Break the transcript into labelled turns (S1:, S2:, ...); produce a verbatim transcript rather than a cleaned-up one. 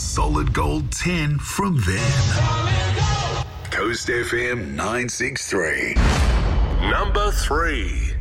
S1: solid gold ten from then. Coast F M nine six three.
S2: Number three.